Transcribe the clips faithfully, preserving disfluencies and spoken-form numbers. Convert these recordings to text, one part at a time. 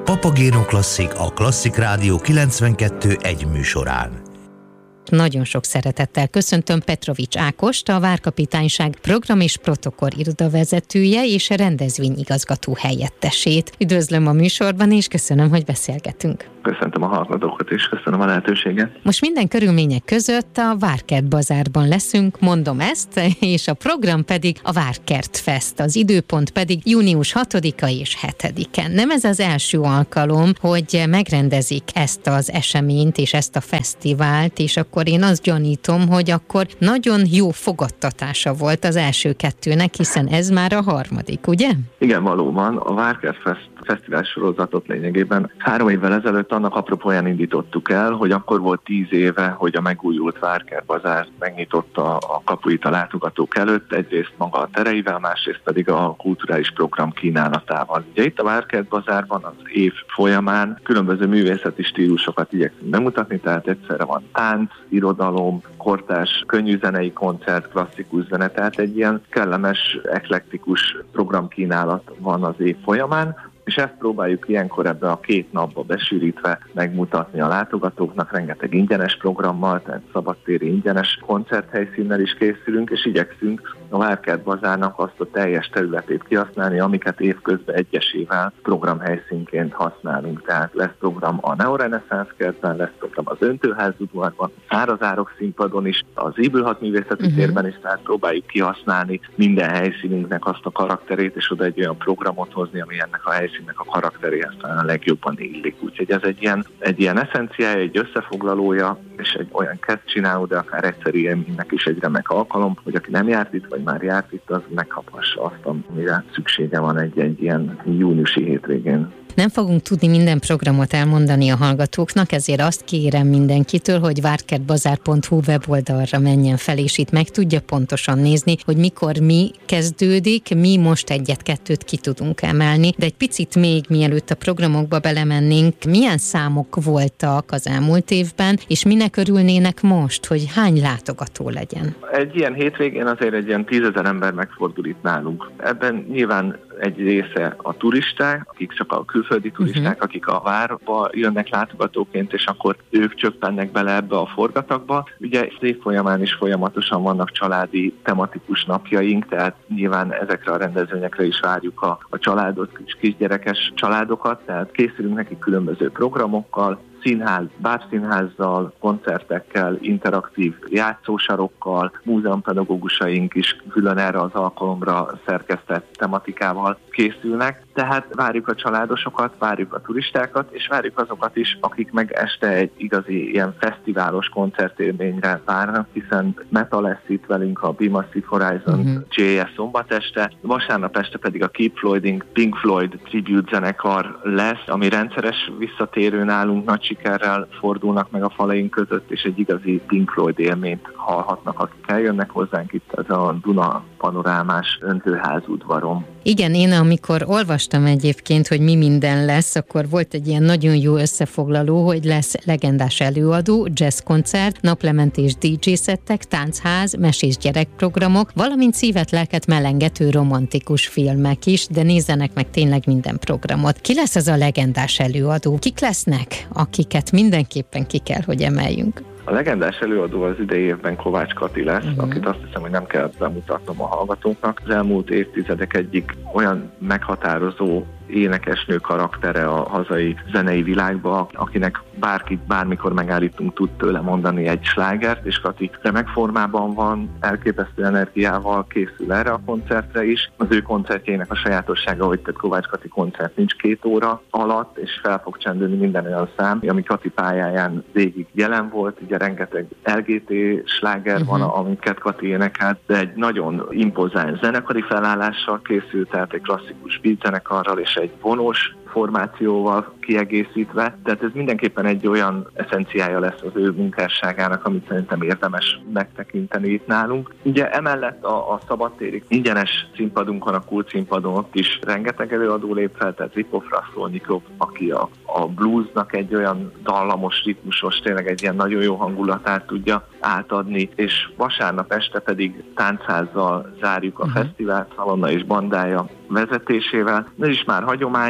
Papagéno Klasszik a Klasszik Rádió kilencvenkettő egy műsorán. Nagyon sok szeretettel köszöntöm Petrovics Ákost, a Várkapitányság program és protokoll irodavezetője és rendezvényigazgató helyettesét. Üdvözlöm a műsorban, és köszönöm, hogy beszélgetünk. Köszöntöm a hallgatókat, és köszönöm a lehetőséget. Most minden körülmények között a Várkert Bazárban leszünk, mondom ezt, és a program pedig a Várkert Fest, az időpont pedig június hatodika és hetedike. Nem ez az első alkalom, hogy megrendezik ezt az eseményt és ezt a fesztivált, és akkor én azt gyanítom, hogy akkor nagyon jó fogadtatása volt az első kettőnek, hiszen ez már a harmadik, ugye? Igen, valóban. A Várkert Fest fesztivál sorozatot lényegében három évvel ezelőtt annak apropóján indítottuk el, hogy akkor volt tíz éve, hogy a megújult Várkert Bazár megnyitotta a kapuit a látogatók előtt, egyrészt maga a tereivel, másrészt pedig a kulturális program kínálatával. Ugye itt a Várkert Bazárban az év folyamán különböző művészeti stílusokat igyekszünk bemutatni, tehát egyszerre van tánc, irodalom, kortárs, könnyűzenei koncert, klasszikus zene, tehát egy ilyen kellemes, eklektikus programkínálat van az év folyamán, és ezt próbáljuk ilyenkor ebbe a két napba besűrítve megmutatni a látogatóknak, rengeteg ingyenes programmal, tehát szabadtéri ingyenes koncerthelyszínnel is készülünk, és igyekszünk a Várkert Bazárnak azt a teljes területét kihasználni, amiket évközben egyesével programhelyszínként használunk. Tehát lesz program a Neoreneszánsz kertben, lesz program az Öntőház udvarban, Szárazárok színpadon is, az Ébülhat művészeti uh-huh. térben is, tehát próbáljuk kihasználni minden helyszínünknek azt a karakterét, és oda egy olyan programot hozni, ami ennek a helyszínnek a karakteréhez talán a legjobban illik. Úgyhogy ez egy ilyen, egy ilyen eszenciája, egy összefoglalója, és egy olyan kezd csináló, de akár egyszerű élménynek is egy remek alkalom, hogy aki nem járt itt, vagy már járt itt, az megkaphassa azt, amire szüksége van egy, egy ilyen júniusi hétvégén. Nem fogunk tudni minden programot elmondani a hallgatóknak, ezért azt kérem mindenkitől, hogy várkertbazár pont hu weboldalra menjen fel, és itt meg tudja pontosan nézni, hogy mikor mi kezdődik, mi most egyet-kettőt ki tudunk emelni, de egy picit még mielőtt a programokba belemennénk, milyen számok voltak az elmúlt évben, és minek örülnének most, hogy hány látogató legyen? Egy ilyen hétvégén azért egy ilyen tízezer ember megfordul itt nálunk. Ebben nyilván egy része a turisták, akik csak a külföldi turisták, uh-huh. akik a várba jönnek látogatóként, és akkor ők csöppennek bele ebbe a forgatagba. Ugye év folyamán is folyamatosan vannak családi tematikus napjaink, tehát nyilván ezekre a rendezvényekre is várjuk a, a családot, kis kisgyerekes családokat, tehát készülünk nekik különböző programokkal, színház, bábszínházzal, koncertekkel, interaktív játszósarokkal, múzeumpedagógusaink is külön erre az alkalomra szerkesztett tematikával készülnek. Tehát várjuk a családosokat, várjuk a turistákat, és várjuk azokat is, akik meg este egy igazi ilyen fesztiválos koncertélményre várnak, hiszen Meta lesz itt velünk, a Be Massive Horizon uh-huh. jé es szombat este, vasárnap este pedig a Keep Floyding Pink Floyd tribute zenekar lesz, ami rendszeres visszatérő nálunk, nagy sikerrel fordulnak meg a falaink között, és egy igazi Pink Floyd élményt hallhatnak, akik eljönnek hozzánk itt ez a Duna panorámás Öntőház udvaron. Igen, én amikor olvastam egyébként, hogy mi minden lesz, akkor volt egy ilyen nagyon jó összefoglaló, hogy lesz legendás előadó, jazzkoncert, naplementés dé dzsé szettek, táncház, mesés gyerekprogramok, valamint szívet, lelket melengető romantikus filmek is, de nézzenek meg tényleg minden programot. Ki lesz ez a legendás előadó? Kik lesznek, akiket mindenképpen ki kell, hogy emeljünk? A legendás előadó az idei évben Kovács Kati lesz, uh-huh. akit azt hiszem, hogy nem kell bemutatnom a hallgatóknak. Az elmúlt évtizedek egyik olyan meghatározó énekesnő karaktere a hazai zenei világba, akinek bárkit bármikor megállítunk, tud tőle mondani egy slágert, és Kati remek formában van, elképesztő energiával készül erre a koncertre is. Az ő koncertjének a sajátossága, hogy tehát Kovács Kati koncert nincs két óra alatt, és fel fog csendülni minden olyan szám, ami Kati pályáján végig jelen volt. Ugye rengeteg el gé té sláger uh-huh. van, amiket Kati énekelt, de egy nagyon impozáns zenekari felállással készült, tehát egy klasszikus beat zenekarral és egy vonós formációval kiegészítve, tehát ez mindenképpen egy olyan eszenciája lesz az ő munkásságának, amit szerintem érdemes megtekinteni itt nálunk. Ugye emellett a, a szabadtéri ingyenes színpadunkon, a Kult színpadon ott is rengeteg előadó lép fel, tehát Ripov Raskolnikov, aki a, a bluesnak egy olyan dallamos, ritmusos, tényleg egy ilyen nagyon jó hangulatát tudja átadni, és vasárnap este pedig táncházzal zárjuk a uh-huh. fesztivált, Szalonna és bandája vezetésével. Ez is már hagyomány nálunk,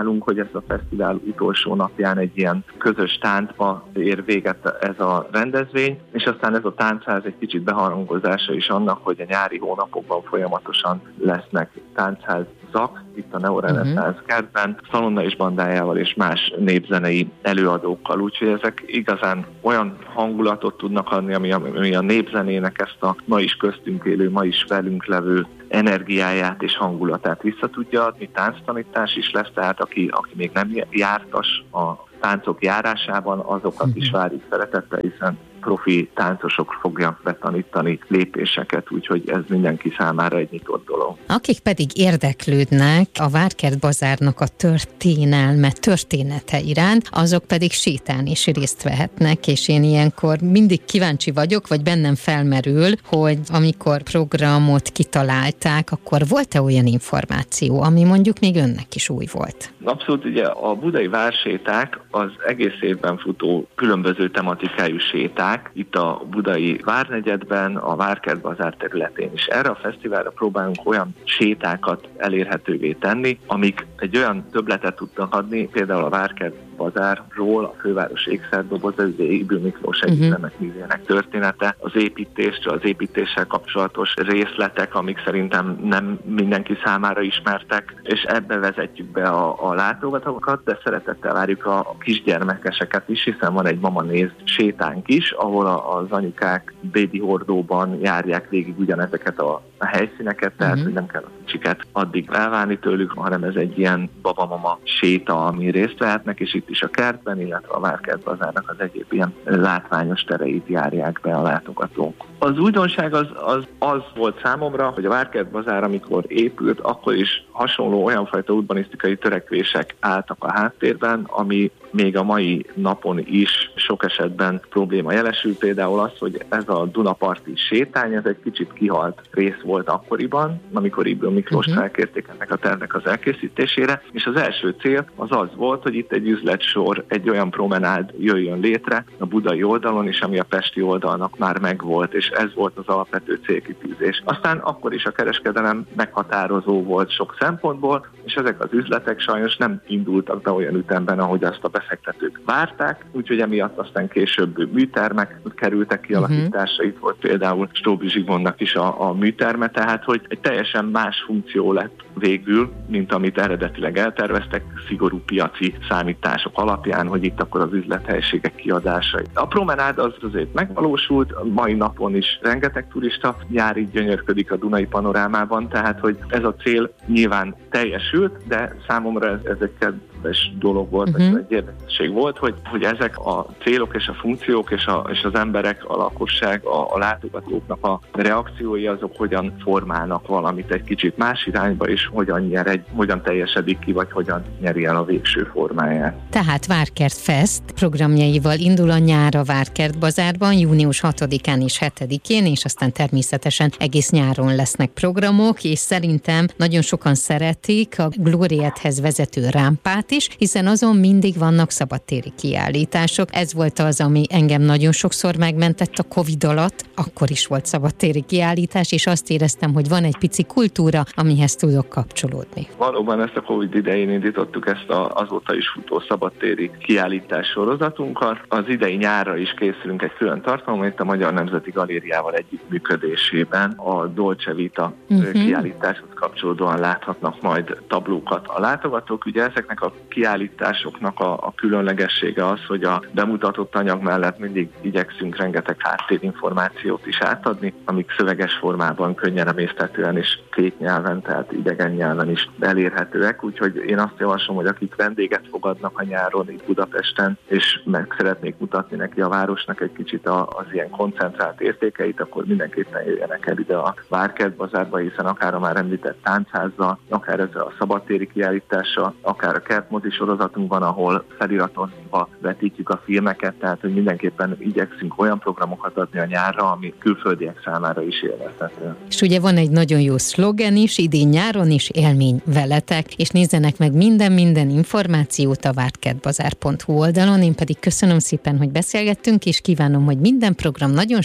nálunk, hogy ez a fesztivál utolsó napján egy ilyen közös táncba ér véget ez a rendezvény, és aztán ez a táncház egy kicsit beharangozása is annak, hogy a nyári hónapokban folyamatosan lesznek táncházak, itt a Neoreneszánsz kertben, Szalonna és bandájával és más népzenei előadókkal, úgyhogy ezek igazán olyan hangulatot tudnak adni, ami a, ami a népzenének ezt a ma is köztünk élő, ma is velünk levő energiáját és hangulatát vissza tudja adni. Tánctanítás is lesz, tehát aki, aki még nem jártas a táncok járásában, azokat is várjuk szeretettel, hiszen profi táncosok fogják betanítani lépéseket, úgyhogy ez mindenki számára egy nyitott dolog. Akik pedig érdeklődnek a Várkert Bazárnak a történelme, története iránt, azok pedig sétán is részt vehetnek, és én ilyenkor mindig kíváncsi vagyok, vagy bennem felmerül, hogy amikor programot kitalálták, akkor volt-e olyan információ, ami mondjuk még önnek is új volt? Abszolút, ugye a budai várséták az egész évben futó különböző tematikájú séták, itt a budai várnegyedben, a Várkert Bazár területén is. Erre a fesztiválra próbálunk olyan sétákat elérhetővé tenni, amik egy olyan többletet tudnak adni, például a Várkert Bazárról, a főváros ékszerdoboza, az Ybl Miklós Egyetemek uh-huh. művének története, az építésről, az építéssel kapcsolatos részletek, amik szerintem nem mindenki számára ismertek, és ebbe vezetjük be a, a látogatókat, de szeretettel várjuk a, a kisgyermekeseket is, hiszen van egy Mama Nézd sétánk is, ahol a, az anyukák baby hordóban járják végig ugyanezeket a, a helyszíneket, tehát uh-huh. hogy nem kell a kicsiket addig elválni tőlük, hanem ez egy ilyen babamama séta, ami részt vehetnek, és itt is a kertben, illetve a Várkert Bazárnak az egyéb ilyen látványos tereit járják be a látogatók. Az újdonság az, az, az volt számomra, hogy a Várkert Bazár, amikor épült, akkor is hasonló olyan fajta urbanisztikai törekvések álltak a háttérben, ami még a mai napon is sok esetben probléma jelesül. Például az, hogy ez a Dunaparti sétány, ez egy kicsit kihalt rész volt akkoriban, amikor Ybl Miklós uh-huh. felkérték ennek a tervnek az elkészítésére, és az első cél az az volt, hogy itt egy üzletsor, egy olyan promenád jöjjön létre a budai oldalon is, ami a pesti oldalnak már megvolt, és ez volt az alapvető célkitűzés. Aztán akkor is a kereskedelem meghatározó volt sok szempontból, és ezek az üzletek sajnos nem indultak be olyan ütemben, ahogy azt a befektetők várták, úgyhogy emiatt aztán később műtermek kerültek kialakításra. Itt volt például Stóbri Zsigmondnak is a, a műterme, tehát hogy egy teljesen más funkció lett végül, mint amit eredetileg elterveztek, szigorú piaci számítások alapján, hogy itt akkor az üzlethelyiségek kiadásai. A promenád az azért megvalósult, a mai napon is rengeteg turista jár, így gyönyörködik a Dunai panorámában, tehát hogy ez a cél nyilván teljesült, de számomra ez, ez egy kedves dolog volt, uh-huh. egy érdekesség volt, hogy, hogy ezek a célok és a funkciók és, a, és az emberek, a lakosság, a, a látogatóknak a reakciói azok hogyan formálnak valamit egy kicsit más irányba, és hogyan nyer egy, hogyan teljesedik ki, vagy hogyan nyeri el a végső formáját. Tehát Várkert Fest programjaival indul a nyár a Várkert Bazárban, június hatodikán és hetedikén, és aztán természetesen egész nyáron lesznek programok, és szerintem nagyon sokan szeretik a Glóriáthez vezető rámpát is, hiszen azon mindig vannak szabadtéri kiállítások. Ez volt az, ami engem nagyon sokszor megmentett a Covid alatt, akkor is volt szabadtéri kiállítás, és azt éreztem, hogy van egy pici kultúra, amihez tudok kapcsolódni. Valóban ezt a Covid idején indítottuk ezt a, azóta is futó szabadtéri kiállítás sorozatunkat. Az idei nyárra is készülünk egy külön tartalommal, itt a Magyar Nemzeti Galériával együttműködésében a Dolce Vita uh-huh. kiállításhoz kapcsolódóan láthatnak majd tablókat a látogatók. Ugye ezeknek a kiállításoknak a, a különlegessége az, hogy a bemutatott anyag mellett mindig igyekszünk rengeteg háttérinformációt is átadni, amik szöveges formában, könnyen emészthetően és két nyelven, tehát idegen nyelven is elérhetőek, úgyhogy én azt javaslom, hogy akik vendéget fogadnak a nyáron itt Budapesten, és meg szeretnék mutatni neki a városnak egy kicsit az ilyen koncentrált értékeit, akkor mindenképpen jöjjenek el ide a Várkert Bazárba, hiszen akár a már említett táncházzal, akár ezzel a szabadtéri kiállítással, akár a kertmozi sorozatunkban, ahol feliratozva vetítjük a filmeket, tehát hogy mindenképpen igyekszünk olyan programokat adni a nyárra, ami külföldiek számára is élvezhető. És ugye van egy nagyon jó szlogen is, idén nyáron is élmény veletek, és nézzenek meg minden-minden információt a várkertbazár pont hu oldalon. Én pedig köszönöm szépen, hogy beszélgettünk, és kívánom, hogy minden program nagyon sikeres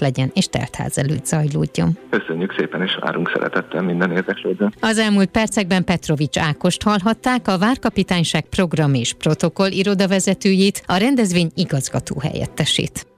legyen és teltház előtt zajlódjon. Köszönjük szépen, és várunk szeretettel minden érdeklődőt. Az elmúlt percekben Petrovics Ákost hallhatták, a Várkapitányság program és protokoll irodavezetőjét, a rendezvény igazgató helyettesét.